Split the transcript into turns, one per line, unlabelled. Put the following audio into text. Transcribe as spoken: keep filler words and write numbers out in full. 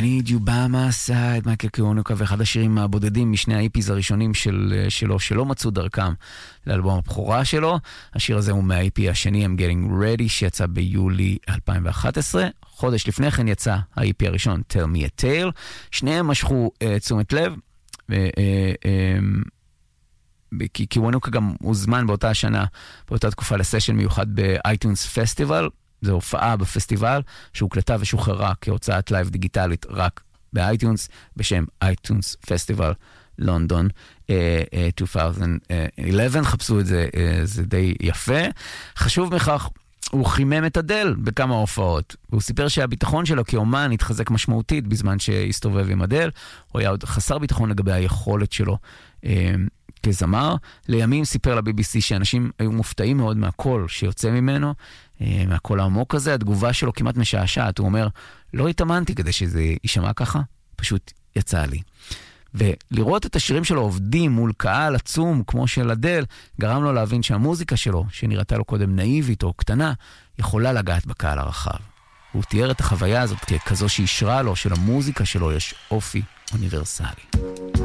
I need you by my side, מייקל קיוונוקה, ואחד השירים הבודדים משני האיפיז הראשונים של, שלו, שלא מצאו דרכם לאלבום הבכורה שלו. השיר הזה הוא מהאיפי השני, I'm Getting Ready, שיצא ביולי אלפיים ואחת עשרה. חודש לפני כן יצא האיפי הראשון, Tell Me a Tale. שניהם משכו uh, תשומת לב, ו... Uh, um, כי קיוונוקה גם הוזמן באותה השנה, באותה תקופה לסשן מיוחד באייטונס פסטיבל. זו הופעה בפסטיבל שהוקלטה ושוחררה כהוצאת לייב דיגיטלית רק באייטונס, בשם אייטונס פסטיבל לונדון אלפיים ואחת עשרה. חפשו את זה, זה די יפה. חשוב מכך, הוא חימם את אדל בכמה הופעות. הוא סיפר שהביטחון שלו כאומן התחזק משמעותית בזמן שהסתובב עם אדל. הוא היה עוד חסר ביטחון לגבי היכולת שלו כזמר. לימים סיפר ל-בי בי סי שאנשים היו מופתעים מאוד מהקול שיוצא ממנו, מהקול העמוק הזה. התגובה שלו כמעט משעשעת. הוא אומר, לא התאמנתי כדי שזה יישמע ככה, פשוט יצא לי. ולראות את השירים שלו עובדים מול קהל עצום כמו של אדל, גרם לו להבין שהמוזיקה שלו, שנראתה לו קודם נאיבית או קטנה, יכולה לגעת בקהל הרחב. הוא תיאר את החוויה הזאת ככזו שישרה לו, שלמוזיקה שלו יש אופי אוניברסלי.